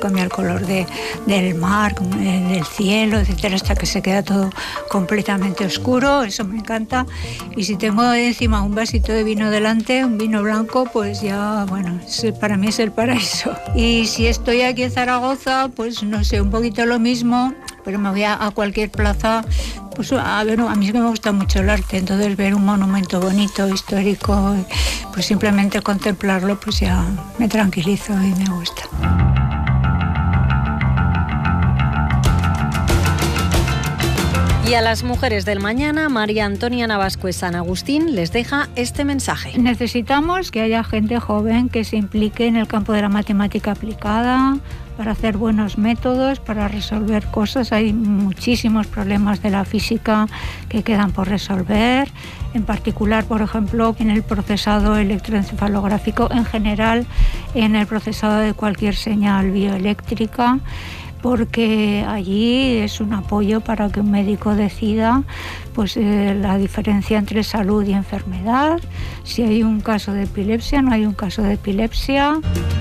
cambia el color del mar, del cielo, etcétera, hasta que se queda todo completamente oscuro. Eso me encanta. Y si tengo encima un vasito de vino delante, un vino blanco, pues ya, bueno, para mí es el paraíso. Y si estoy aquí en Zaragoza, pues no sé, un poquito lo mismo, pero me voy a cualquier plaza. Pues a ver, a mí es que me gusta mucho el arte, entonces ver un monumento bonito, histórico, pues simplemente contemplarlo, pues ya me tranquilizo y me gusta. Y a las mujeres del mañana, María Antonia Navascués San Agustín les deja este mensaje. Necesitamos que haya gente joven que se implique en el campo de la matemática aplicada, para hacer buenos métodos, para resolver cosas. Hay muchísimos problemas de la física que quedan por resolver, en particular, por ejemplo, en el procesado electroencefalográfico, en general, en el procesado de cualquier señal bioeléctrica, porque allí es un apoyo para que un médico decida pues, la diferencia entre salud y enfermedad, si hay un caso de epilepsia, no hay un caso de epilepsia.